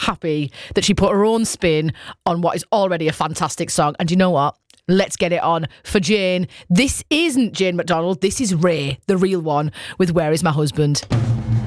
happy that she put her own spin on what is already a fantastic song. And you know what? Let's get it on for Jane. This isn't Jane McDonald. This is Ray, the real one, with Where Is My Husband?